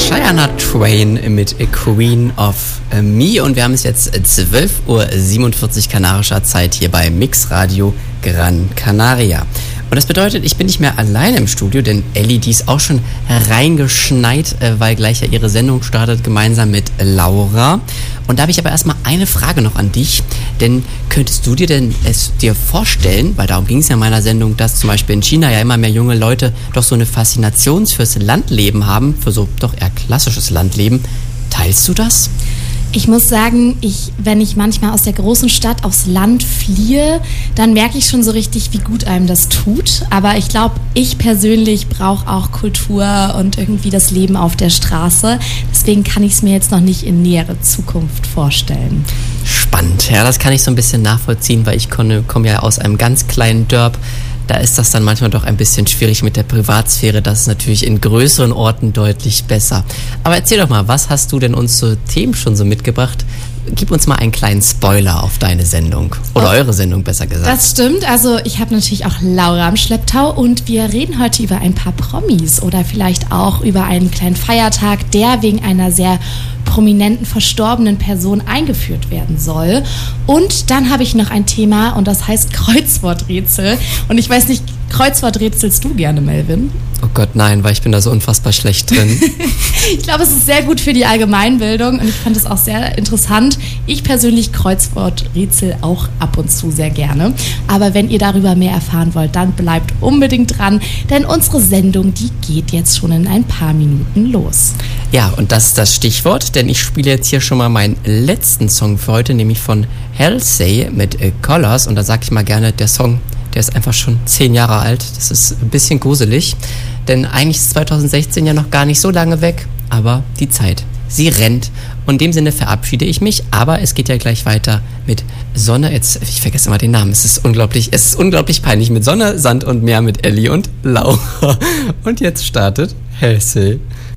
Shania Twain mit Queen of Me und wir haben es jetzt 12.47 Uhr kanarischer Zeit hier bei Mix Radio Gran Canaria. Und das bedeutet, ich bin nicht mehr alleine im Studio, denn Elli, die ist auch schon reingeschneit, weil gleich ja ihre Sendung startet, gemeinsam mit Laura. Und da habe ich aber erstmal eine Frage noch an dich, denn könntest du dir denn es dir vorstellen, weil darum ging es ja in meiner Sendung, dass zum Beispiel in China ja immer mehr junge Leute doch so eine Faszination fürs Landleben haben, für so doch eher klassisches Landleben. Teilst du das? Ich muss sagen, wenn ich manchmal aus der großen Stadt aufs Land fliehe, dann merke ich schon so richtig, wie gut einem das tut. Aber ich glaube, ich persönlich brauche auch Kultur und irgendwie das Leben auf der Straße. Deswegen kann ich es mir jetzt noch nicht in nähere Zukunft vorstellen. Spannend, ja, das kann ich so ein bisschen nachvollziehen, weil ich komme ja aus einem ganz kleinen Dorf. Da ist das dann manchmal doch ein bisschen schwierig mit der Privatsphäre. Das ist natürlich in größeren Orten deutlich besser. Aber erzähl doch mal, was hast du denn uns zu Themen schon so mitgebracht? Gib uns mal einen kleinen Spoiler auf deine Sendung. Oder eure Sendung, besser gesagt. Das stimmt. Also ich habe natürlich auch Laura am Schlepptau und wir reden heute über ein paar Promis oder vielleicht auch über einen kleinen Feiertag, der wegen einer sehr prominenten verstorbenen Person eingeführt werden soll. Und dann habe ich noch ein Thema und das heißt Kreuzworträtsel. Und ich weiß nicht, Kreuzworträtselst du gerne, Melvin? Oh Gott, nein, weil ich bin da so unfassbar schlecht drin. Ich glaube, es ist sehr gut für die Allgemeinbildung und ich fand es auch sehr interessant. Ich persönlich Kreuzworträtsel auch ab und zu sehr gerne. Aber wenn ihr darüber mehr erfahren wollt, dann bleibt unbedingt dran, denn unsere Sendung, die geht jetzt schon in ein paar Minuten los. Ja, und das ist das Stichwort, denn ich spiele jetzt hier schon mal meinen letzten Song für heute, nämlich von Halsey mit Colors. Und da sage ich mal gerne, der Song, der ist einfach schon 10 Jahre alt. Das ist ein bisschen gruselig, denn eigentlich ist 2016 ja noch gar nicht so lange weg, aber die Zeit, sie rennt. Und in dem Sinne verabschiede ich mich, aber es geht ja gleich weiter mit Sonne. Jetzt, ich vergesse immer den Namen, es ist unglaublich peinlich. Mit Sonne, Sand und Meer mit Elli und Laura. Und jetzt startet Halsey.